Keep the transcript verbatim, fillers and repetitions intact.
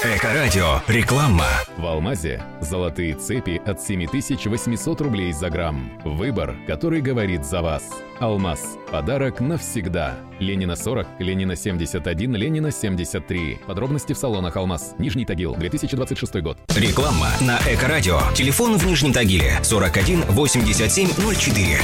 Эко-радио. Реклама. В Алмазе золотые цепи от семь тысяч восемьсот рублей за грамм. Выбор, который говорит за вас. Алмаз. Подарок навсегда. Ленина сорок, Ленина семьдесят один, Ленина семьдесят три. Подробности в салонах Алмаз. Нижний Тагил, две тысячи двадцать шестой год. Реклама на Эко-радио. Телефон в Нижнем Тагиле сорок один восемьдесят семь ноль четыре.